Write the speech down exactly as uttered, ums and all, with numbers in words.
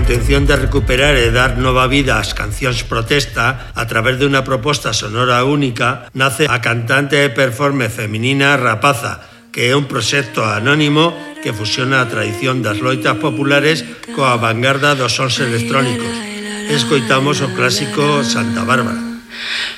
intención de recuperar e dar nova vida ás cancións protesta a través de unha proposta sonora única, nace a cantante e performe feminina Rapaza, que é un proxecto anónimo que fusiona a tradición das loitas populares coa vanguarda dos sons electrónicos. Escoitamos o clásico Santa Bárbara.